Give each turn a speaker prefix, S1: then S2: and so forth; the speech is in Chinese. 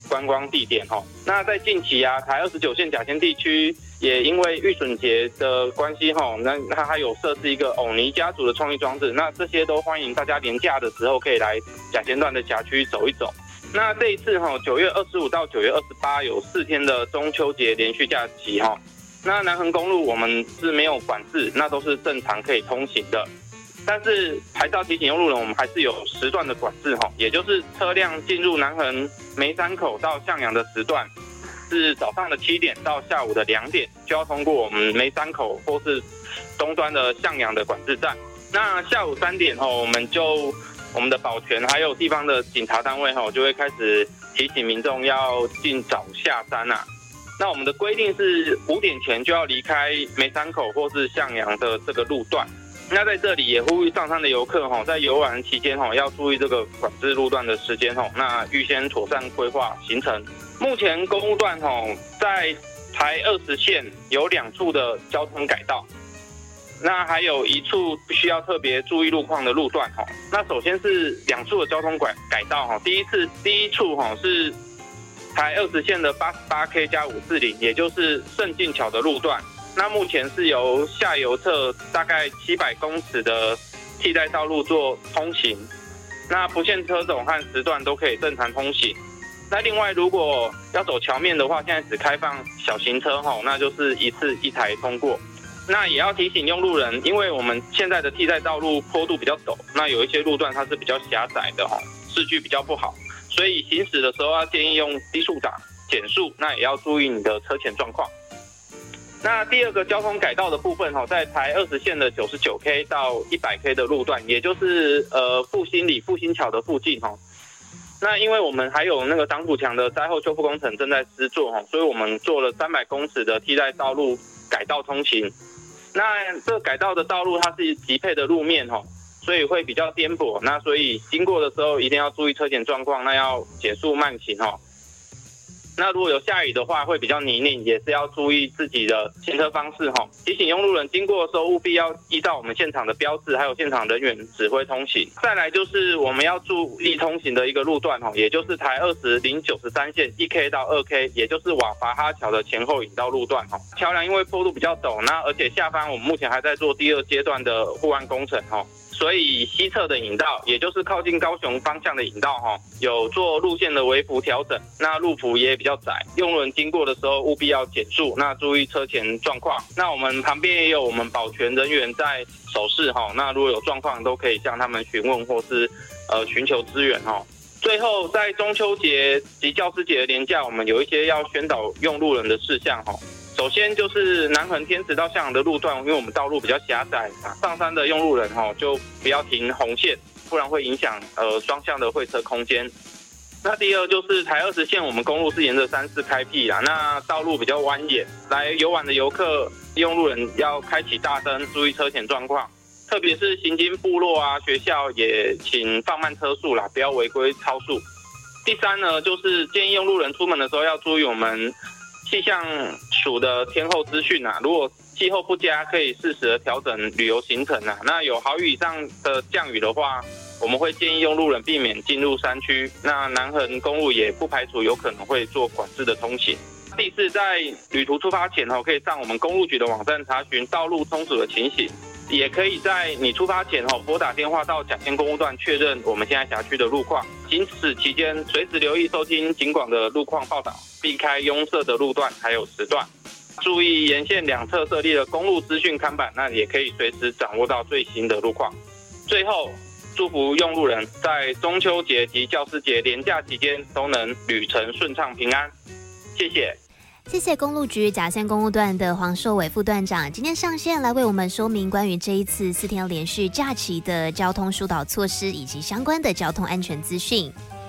S1: 观光地点哈。那在近期啊，台29线甲仙地区也因为玉笋节的关系哈，那它还有设置一个偶尼家族的创意装置，那这些都欢迎大家连假的时候可以来甲仙段的辖区走一走。那这一次哈，9月25到9月28有4天的中秋节连续假期哈。那南横公路我们是没有管制，那都是正常可以通行的。但是还是要提醒用路人，我们还是有时段的管制哈，也就是车辆进入南横梅山口到向阳的时段，是早上的7点到下午的2点，就要通过我们梅山口或是东端的向阳的管制站。那下午3点我们的保全还有地方的警察单位就会开始提醒民众要尽早下山啊。那我们的规定是5点前就要离开梅山口或是向阳的这个路段。那在这里也呼吁上山的游客在游玩期间要注意这个管制路段的时间那预先妥善规划行程。目前公路段在台20线有2处的交通改道，那还有1处需要特别注意路况的路段那首先是2处的交通改道第一处是台20线的 88K+540， 也就是圣境桥的路段。那目前是由下游侧大概700公尺的替代道路做通行，那不限车种和时段都可以正常通行。那另外如果要走桥面的话，现在只开放小型车那就是一次1台通过。那也要提醒用路人，因为我们现在的替代道路坡度比较陡，那有一些路段它是比较狭窄的视距比较不好，所以行驶的时候要建议用低速档减速，那也要注意你的车前状况。那第二个交通改道的部分在台20线的 99K 到 100K 的路段，也就是复兴桥的附近那因为我们还有那个挡土墙的灾后修复工程正在施作所以我们做了300公尺的替代道路改道通行。那这个改道的道路它是急配的路面所以会比较颠簸，那所以经过的时候一定要注意车前状况，那要减速慢行那如果有下雨的话会比较泥泞，也是要注意自己的行车方式提醒用路人经过的时候务必要依照我们现场的标志还有现场人员指挥通行。再来就是我们要注意通行的一个路段也就是台20/93线 1K 到 2K， 也就是瓦法哈桥的前后引道路段桥梁因为坡度比较陡，那而且下方我们目前还在做第2阶段的护岸工程所以西侧的引道，也就是靠近高雄方向的引道有做路线的微幅调整，那路幅也比较窄，用人经过的时候务必要减速，那注意车前状况。那我们旁边也有我们保全人员在守视那如果有状况都可以向他们询问或是寻求支援最后在中秋节及教师节的连假，我们有一些要宣导用路人的事项首先就是南横天池到向阳的路段，因为我们道路比较狭窄上山的用路人就不要停红线，不然会影响双向的会车空间。那第二就是台20线我们公路是沿着34开辟啦，那道路比较蜿蜒，来游玩的游客用路人要开启大灯，注意车前状况，特别是行经部落啊学校也请放慢车速啦，不要违规超速。第三呢就是建议用路人出门的时候要注意我们气象署的天候资讯如果气候不佳可以适时的调整旅游行程那有豪雨以上的降雨的话，我们会建议用路人避免进入山区，那南横公路也不排除有可能会做管制的通行。第四，在旅途出发前可以上我们公路局的网站查询道路冲阻的情形，也可以在你出发前拨打电话到甲仙公路段确认我们现在辖区的路况。行驶期间随时留意收听警广的路况报道，避开拥塞的路段还有时段，注意沿线2侧设立的公路资讯看板，那也可以随时掌握到最新的路况。最后祝福用路人在中秋节及教师节连假期间都能旅程顺畅平安。谢谢。
S2: 谢谢公路局甲仙公路段的黄寿伟副段长今天上线来为我们说明关于这一次4天连续假期的交通疏导措施以及相关的交通安全资讯。